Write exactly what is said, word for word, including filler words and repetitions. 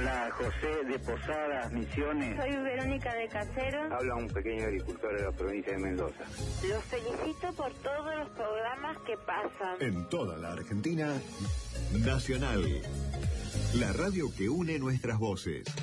Habla José de Posadas, Misiones. Soy Verónica de Caseros. Habla un pequeño agricultor de la provincia de Mendoza. Los felicito por todos los programas que pasan. En toda la Argentina, Nacional. La radio que une nuestras voces.